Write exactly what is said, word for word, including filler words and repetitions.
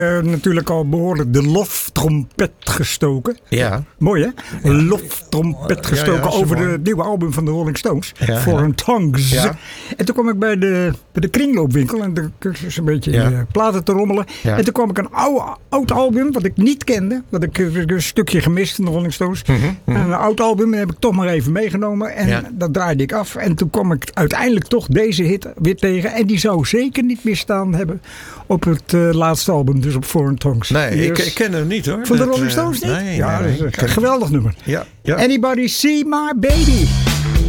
Uh, natuurlijk al behoorlijk de loftrompet gestoken. Ja. Mooi hè? Ja. Loftrompet gestoken ja, ja, over het nieuwe album van de Rolling Stones. Ja, Foreign ja. Tongues. Ja. En toen kwam ik bij de, bij de kringloopwinkel. En toen dus een beetje ja. uh, platen te rommelen. Ja. En toen kwam ik een oude, oud album wat ik niet kende. Wat ik een stukje gemist in de Rolling Stones. Mm-hmm, mm-hmm. Een oud album heb ik toch maar even meegenomen. En ja. dat draaide ik af. En toen kwam ik uiteindelijk toch deze hit weer tegen. En die zou zeker niet meer staan hebben op het uh, laatste album. Dus op Foreign Tongues. Nee, ik, ik ken hem niet hoor. Van de Rolling Stones niet? Nee, ja, nee, dat is een geweldig nummer. Ja, ja. Anybody see my baby?